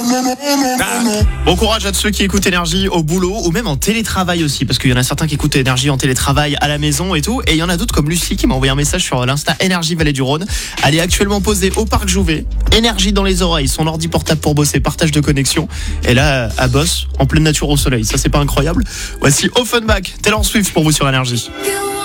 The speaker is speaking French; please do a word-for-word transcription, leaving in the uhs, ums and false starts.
Bon courage à ceux qui écoutent Énergie au boulot ou même en télétravail aussi, parce qu'il y en a certains qui écoutent Énergie en télétravail à la maison et tout, et il y en a d'autres comme Lucie qui m'a envoyé un message sur l'Insta Énergie Vallée du Rhône. Elle est actuellement posée au parc Jouvet, Énergie dans les oreilles, son ordi portable pour bosser, partage de connexion, et là elle bosse en pleine nature au soleil. Ça c'est pas incroyable? Voici Offenbach, Taylor Swift pour vous sur Énergie.